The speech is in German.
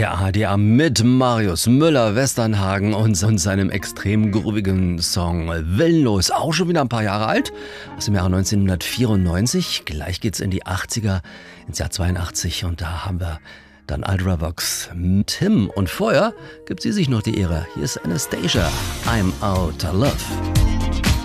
Der ADA mit Marius Müller-Westernhagen und seinem extrem groovigen Song Willenlos, auch schon wieder ein paar Jahre alt, aus dem Jahre 1994. Gleich geht's in die 80er, ins Jahr 82 und da haben wir dann Ultravox mit Tim. Und vorher gibt sie sich noch die Ehre. Hier ist Anastasia, I'm Out of Love.